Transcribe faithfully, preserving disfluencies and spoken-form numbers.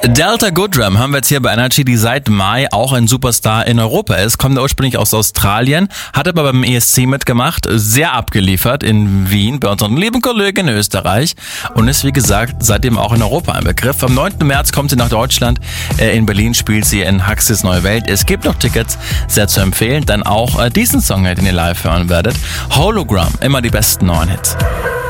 Delta Goodrem haben wir jetzt hier bei Energy, die seit Mai auch ein Superstar in Europa ist. Kommt ursprünglich aus Australien, hat aber beim E S C mitgemacht, sehr abgeliefert in Wien bei unseren lieben Kollegen in Österreich und ist wie gesagt seitdem auch in Europa ein Begriff. Am neunten März kommt sie nach Deutschland, in Berlin spielt sie in Huxleys Neue Welt. Es gibt noch Tickets, sehr zu empfehlen. Dann auch diesen Song, den ihr live hören werdet. Hologram, immer die besten neuen Hits.